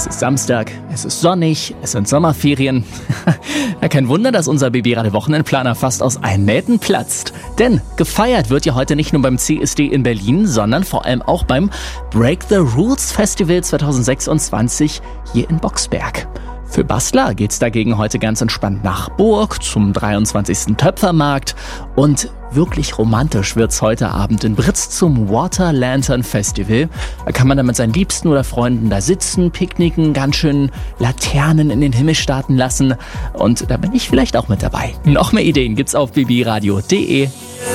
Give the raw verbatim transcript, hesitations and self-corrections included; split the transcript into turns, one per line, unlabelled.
Es ist Samstag, es ist sonnig, es sind Sommerferien. Ja, kein Wunder, dass unser Baby-Radio-Wochenendplaner fast aus allen Nähten platzt. Denn gefeiert wird ja heute nicht nur beim C S D in Berlin, sondern vor allem auch beim Break the Rules Festival zwanzig sechsundzwanzig hier in Boxberg. Für Bastler geht's dagegen heute ganz entspannt nach Burg zum dreiundzwanzigsten Töpfermarkt. Und wirklich romantisch wird's heute Abend in Britz zum Water Lantern Festival. Da kann man dann mit seinen Liebsten oder Freunden da sitzen, picknicken, ganz schön Laternen in den Himmel starten lassen. Und da bin ich vielleicht auch mit dabei. Noch mehr Ideen gibt's auf babyradio punkt de.